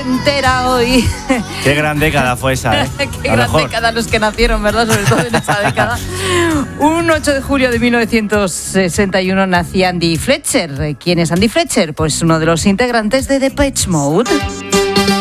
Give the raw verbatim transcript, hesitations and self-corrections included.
noventera hoy. Qué gran década fue esa, ¿eh? Qué gran mejor. década los que nacieron, ¿verdad? Sobre todo en esa década. Un ocho de julio de mil novecientos sesenta y uno nacía Andy Fletcher. ¿Quién es Andy Fletcher? Pues uno de los integrantes de Depeche Mode.